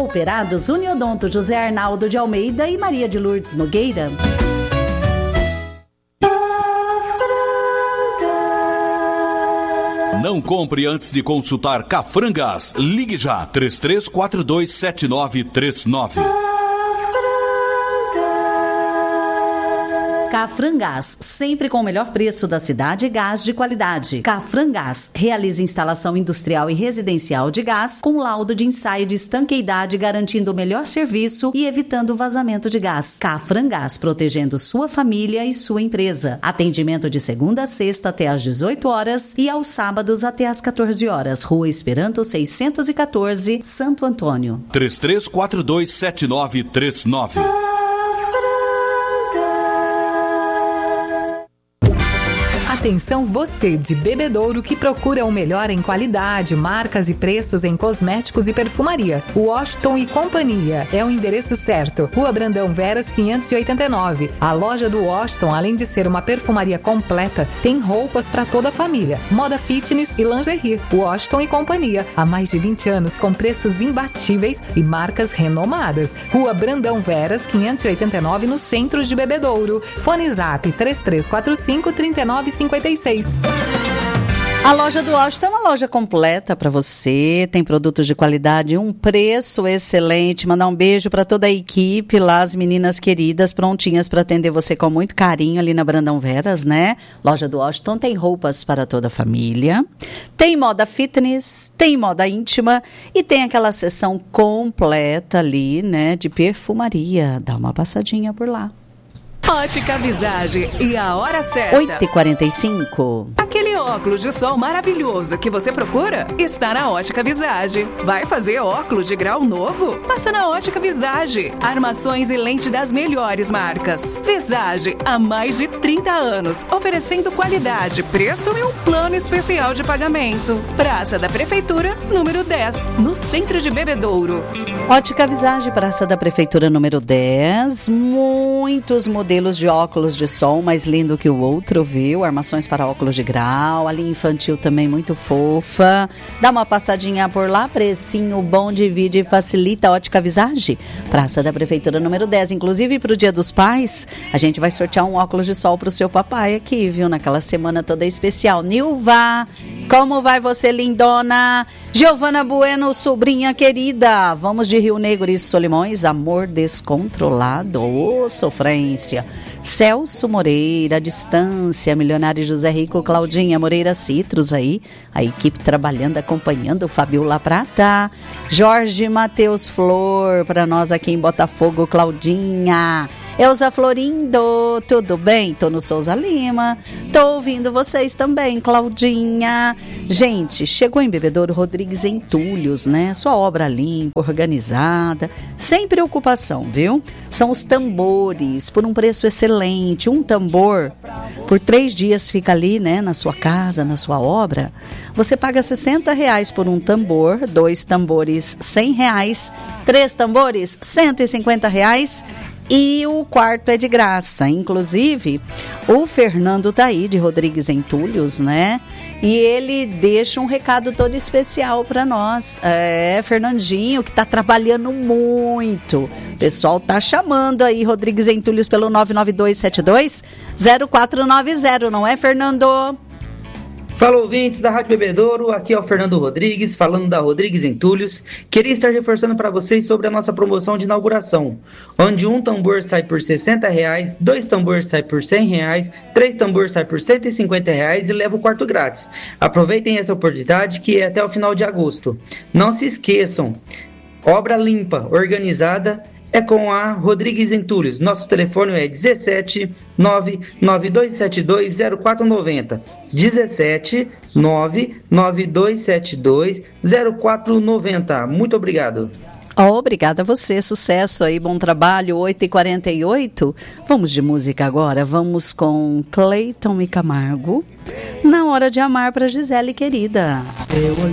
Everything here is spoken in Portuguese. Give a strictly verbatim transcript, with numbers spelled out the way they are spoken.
Cooperados Uniodonto José Arnaldo de Almeida e Maria de Lourdes Nogueira. Não compre antes de consultar Cafrangas. Ligue já, três três quatro dois sete nove três nove. Cafrangás, sempre com o melhor preço da cidade e gás de qualidade. Cafrangás realiza instalação industrial e residencial de gás com laudo de ensaio de estanqueidade, garantindo o melhor serviço e evitando o vazamento de gás. Cafrangás, protegendo sua família e sua empresa. Atendimento de segunda a sexta até às dezoito horas e aos sábados até às quatorze horas. Rua Esperanto seiscentos e quatorze, Santo Antônio. três três quatro dois sete nove três nove. Atenção você de Bebedouro que procura o melhor em qualidade, marcas e preços em cosméticos e perfumaria. Washington e Companhia é o endereço certo. Rua Brandão Veras quinhentos e oitenta e nove. A loja do Washington, além de ser uma perfumaria completa, tem roupas para toda a família, moda fitness e lingerie. Washington e Companhia, há mais de vinte anos com preços imbatíveis e marcas renomadas. Rua Brandão Veras quinhentos e oitenta e nove, no centro de Bebedouro. Fone Zap três três quatro cinco, três nove cinco seis. A loja do Washington é uma loja completa para você, tem produtos de qualidade, um preço excelente. Mandar um beijo para toda a equipe lá, as meninas queridas, prontinhas para atender você com muito carinho ali na Brandão Veras, né? Loja do Washington tem roupas para toda a família, tem moda fitness, tem moda íntima e tem aquela seção completa ali, né, de perfumaria. Dá uma passadinha por lá. Ótica Visage e a hora certa. oito e quarenta e cinco. Aquele óculos de sol maravilhoso que você procura está na Ótica Visage. Vai fazer óculos de grau novo? Passa na Ótica Visage. Armações e lente das melhores marcas. Visage, há mais de trinta anos, oferecendo qualidade, preço e um plano especial de pagamento. Praça da Prefeitura, número dez, no centro de Bebedouro. Ótica Visage, Praça da Prefeitura, número dez. Muitos modelos de óculos de sol, mais lindo que o outro, viu? Armações para óculos de grau, a linha infantil também muito fofa. Dá uma passadinha por lá, precinho bom, divide e facilita. Ótica Visage, Praça da Prefeitura número dez. Inclusive para o Dia dos Pais, a gente vai sortear um óculos de sol para o seu papai aqui, viu? Naquela semana toda especial. Nilva, como vai você, lindona? Giovana Bueno, sobrinha querida, vamos de Rio Negro e Solimões, amor descontrolado, ô oh, sofrência. Celso Moreira, Distância, Milionário José Rico, Claudinha Moreira Citrus aí, a equipe trabalhando, acompanhando, Fabiola Prata, Jorge Matheus Flor, para nós aqui em Botafogo, Claudinha. Elza Florindo, tudo bem? Tô no Souza Lima, tô ouvindo vocês também, Claudinha. Gente, chegou em Bebedouro Rodrigues Entulhos, né? Sua obra limpa, organizada, sem preocupação, viu? São os tambores, por um preço excelente. Um tambor, por três dias fica ali, né? Na sua casa, na sua obra. Você paga sessenta reais por um tambor, dois tambores cem reais, três tambores cento e cinquenta reais. E o quarto é de graça. Inclusive, o Fernando tá aí, de Rodrigues Entulhos, né? E ele deixa um recado todo especial para nós. É, Fernandinho, que tá trabalhando muito. O pessoal tá chamando aí, Rodrigues Entulhos, pelo nove nove dois sete dois zero quatro nove zero, não é, Fernando? Fala, ouvintes da Rádio Bebedouro, aqui é o Fernando Rodrigues, falando da Rodrigues Entulhos. Queria estar reforçando para vocês sobre a nossa promoção de inauguração, onde um tambor sai por sessenta reais, dois tambores sai por cem reais, três tambores sai por cento e cinquenta reais e leva o quarto grátis. Aproveitem essa oportunidade que é até o final de agosto. Não se esqueçam, obra limpa, organizada, é com a Rodrigues Entulhos. Nosso telefone é dezessete nove nove dois sete dois zero quatro nove zero. dezessete nove nove dois sete dois zero quatro nove zero. Muito obrigado. Oh, obrigada a você, sucesso aí, bom trabalho. Oito e quarenta e oito. Vamos de música agora, vamos com Cleiton e Camargo, Na Hora de Amar, para Gisele querida.